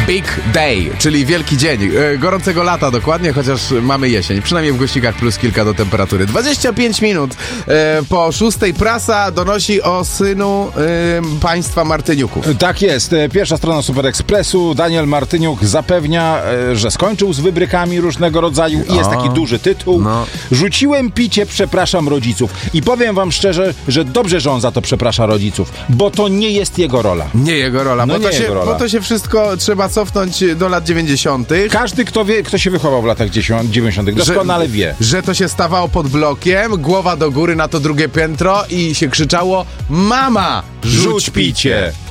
Big Day, czyli wielki dzień. Gorącego lata dokładnie, chociaż mamy jesień. Przynajmniej w Gościkach plus kilka do temperatury. 25 minut po 6 prasa donosi o synu państwa Martyniuków. Tak jest. Pierwsza strona Super Expressu. Daniel Martyniuk zapewnia, że skończył z wybrykami różnego rodzaju i jest taki duży tytuł. No. Rzuciłem picie, przepraszam rodziców. I powiem wam szczerze, że dobrze, że on za to przeprasza rodziców, bo to nie jest jego rola. Nie jego rola, no bo to się wszystko trzeba cofnąć do lat 90. Każdy, kto się wychował w latach 90. doskonale wie. Że to się stawało pod blokiem, głowa do góry na to drugie piętro i się krzyczało: mama, rzuć picie!